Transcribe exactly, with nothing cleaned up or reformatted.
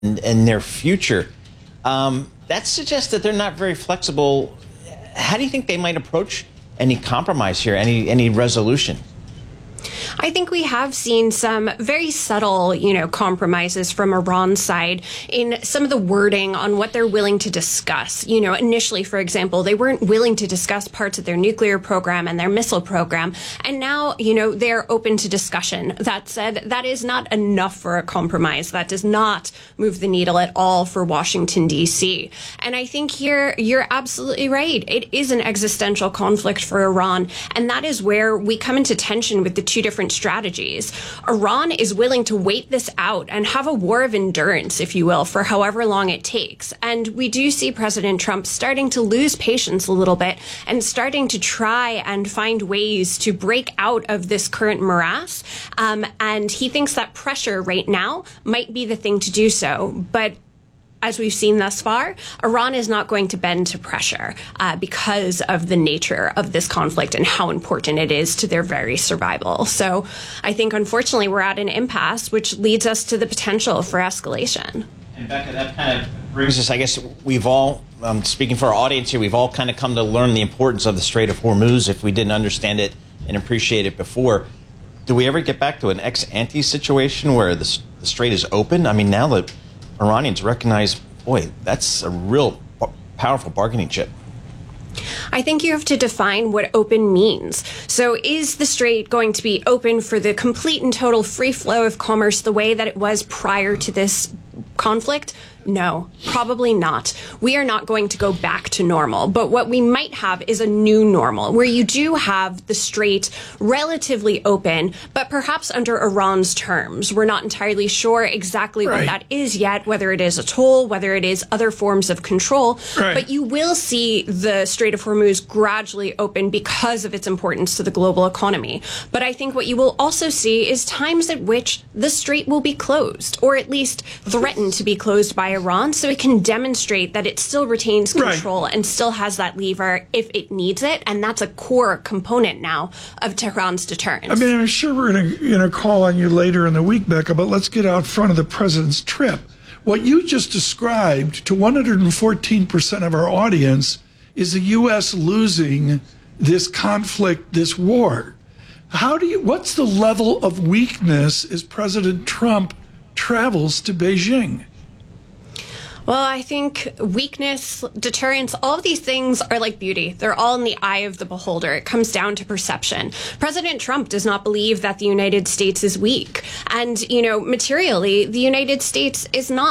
and, and their future. Um, that suggests that they're not very flexible. How do you think they might approach any compromise here, any any resolution? I think we have seen some very subtle, you know, compromises from Iran's side in some of the wording on what they're willing to discuss. You know, initially, for example, they weren't willing to discuss parts of their nuclear program and their missile program. And now, you know, they're open to discussion. That said, that is not enough for a compromise. That does not move the needle at all for Washington, D C. And I think here you're absolutely right. It is an existential conflict for Iran. And that is where we come into tension with the two different strategies. Iran is willing to wait this out and have a war of endurance, if you will, for however long it takes. And we do see President Trump starting to lose patience a little bit and starting to try and find ways to break out of this current morass. Um, and he thinks that pressure right now might be the thing to do so. But as we've seen thus far, Iran is not going to bend to pressure uh, because of the nature of this conflict and how important it is to their very survival. So I think, unfortunately, we're at an impasse, which leads us to the potential for escalation. And Becca, that kind of brings us, I guess, we've all, um, speaking for our audience here, we've all kind of come to learn the importance of the Strait of Hormuz if we didn't understand it and appreciate it before. Do we ever get back to an ex-ante situation where the, the strait is open? I mean, now that Iranians recognize, boy, that's a real powerful bargaining chip. I think you have to define what open means. So is the strait going to be open for the complete and total free flow of commerce the way that it was prior to this conflict? No, probably not. We are not going to go back to normal. But what we might have is a new normal where you do have the strait relatively open, but perhaps under Iran's terms. We're not entirely sure exactly right. what that is yet, whether it is a toll, whether it is other forms of control. Right. But you will see the Strait of Hormuz gradually open because of its importance to the global economy. But I think what you will also see is times at which the strait will be closed, or at least threatened to be closed by Iran, so it can demonstrate that it still retains control right. and still has that lever if it needs it. And that's a core component now of Tehran's deterrence. I mean, I'm sure we're going to you know, call on you later in the week, Becca, but let's get out front of the president's trip. What you just described to one hundred fourteen percent of our audience is the U S losing this conflict, this war. How do you, what's the level of weakness as President Trump travels to Beijing? Well, I think weakness, deterrence, all of these things are like beauty. They're all in the eye of the beholder. It comes down to perception. President Trump does not believe that the United States is weak. And, you know, materially, the United States is not